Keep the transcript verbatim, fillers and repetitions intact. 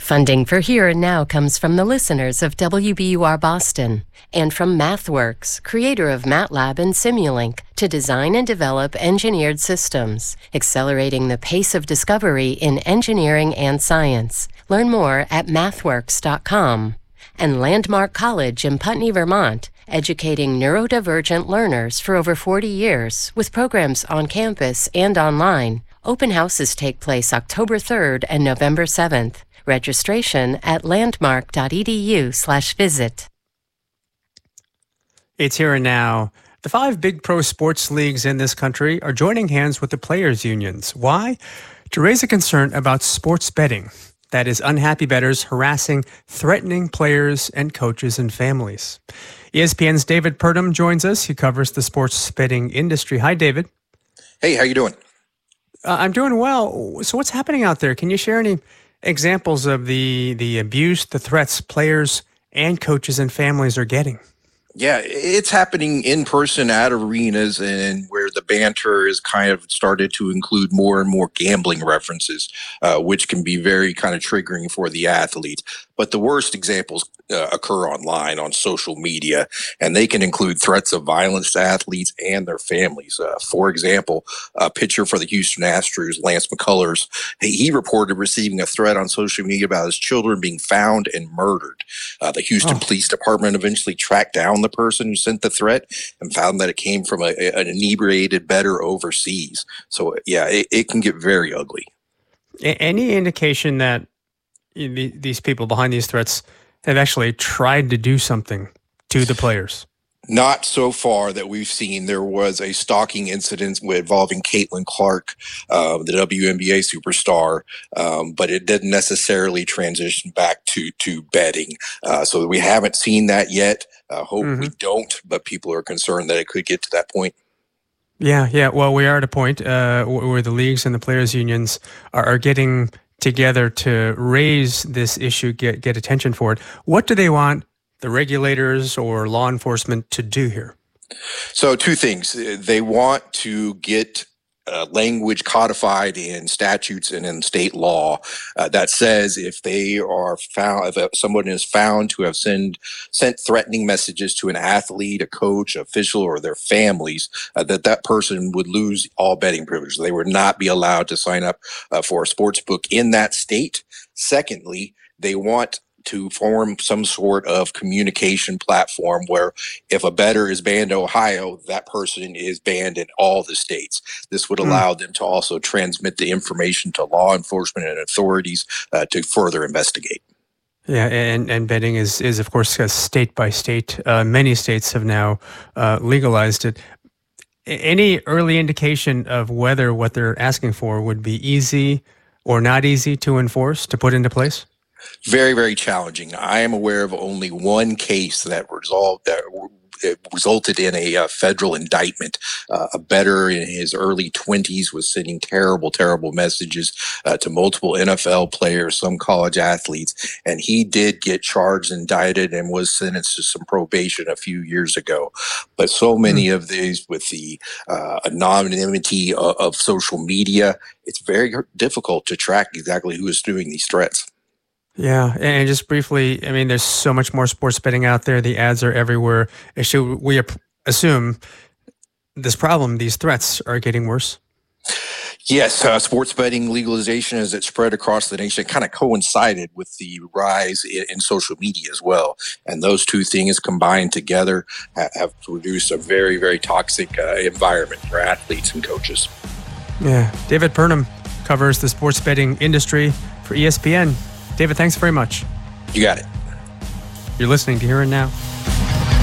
Funding for Here and Now comes from the listeners of W B U R Boston and from MathWorks, creator of MATLAB and Simulink, to design and develop engineered systems, accelerating the pace of discovery in engineering and science. Learn more at mathworks dot com. And Landmark College in Putney, Vermont, educating neurodivergent learners for over forty years with programs on campus and online. Open houses take place October third and November seventh. Registration at landmark dot e d u slash visit. It's Here and Now. The five big pro sports leagues in this country are joining hands with the players' unions. Why? To raise a concern about sports betting. That is, unhappy bettors harassing, threatening players and coaches and families. E S P N's David Purdom joins us. He covers the sports betting industry. Hi, David. Hey, how you doing? Uh, I'm doing well. So what's happening out there? Can you share any examples of the the abuse, the threats players and coaches and families are getting? Yeah, it's happening in person at arenas, and where the banter is kind of started to include more and more gambling references, uh, which can be very kind of triggering for the athletes. But the worst examples uh, occur online on social media, and they can include threats of violence to athletes and their families. Uh, for example, a pitcher for the Houston Astros, Lance McCullers, he, he reported receiving a threat on social media about his children being found and murdered. Uh, the Houston oh. Police Department eventually tracked down the person who sent the threat and found that it came from a, an inebriated bettor overseas. So, yeah, it, it can get very ugly. Any indication that these people behind these threats have actually tried to do something to the players? Not so far that we've seen. There was a stalking incident involving Caitlin Clark, uh, the W N B A superstar, um, but it didn't necessarily transition back to to betting. Uh, so we haven't seen that yet. Uh, hope mm-hmm. we don't, but people are concerned that it could get to that point. Yeah, yeah. Well, we are at a point uh, where the leagues and the players' unions are, are getting together to raise this issue, get get attention for it. What do they want the regulators or law enforcement to do here? So two things. They want to get uh, language codified in statutes and in state law uh, that says if they are found, if someone is found to have send, sent threatening messages to an athlete, a coach, official, or their families, uh, that that person would lose all betting privileges. They would not be allowed to sign up uh, for a sports book in that state. Secondly, they want to form some sort of communication platform where if a bettor is banned in Ohio, that person is banned in all the states. This would allow mm. them to also transmit the information to law enforcement and authorities uh, to further investigate. Yeah, and, and betting is, is, of course, state by state. Uh, many states have now uh, legalized it. Any early indication of whether what they're asking for would be easy or not easy to enforce, to put into place? Very, very challenging. I am aware of only one case that resolved that it resulted in a uh, federal indictment. Uh, a bettor in his early twenties was sending terrible, terrible messages uh, to multiple N F L players, some college athletes, and he did get charged, indicted, and was sentenced to some probation a few years ago. But so many mm. of these, with the uh, anonymity of, of social media, it's very difficult to track exactly who is doing these threats. Yeah, and just briefly, I mean, there's so much more sports betting out there. The ads are everywhere. Should we assume this problem, these threats, are getting worse? Yes, uh, sports betting legalization, as it spread across the nation, kind of coincided with the rise in, in social media as well. And those two things combined together have, have produced a very, very toxic uh, environment for athletes and coaches. Yeah, David Purdom covers the sports betting industry for E S P N. David, thanks very much. You got it. You're listening to Here and Now.